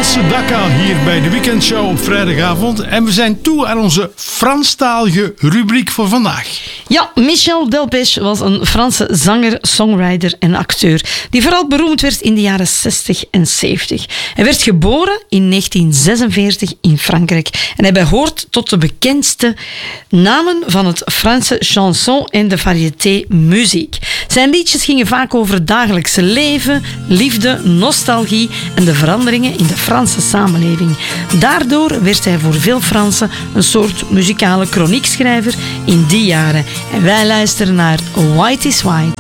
Sedaka hier bij de Weekendshow op vrijdagavond. En we zijn toe aan onze Franstalige rubriek voor vandaag. Ja, Michel Delpech was een Franse zanger, songwriter en acteur die vooral beroemd werd in de jaren 60 en 70. Hij werd geboren in 1946 in Frankrijk en hij behoort tot de bekendste namen van het Franse chanson en de variété muziek. Zijn liedjes gingen vaak over het dagelijkse leven, liefde, nostalgie en de veranderingen in de Franse samenleving. Daardoor werd hij voor veel Fransen een soort muzikale chroniekschrijver in die jaren. En wij luisteren naar White is White.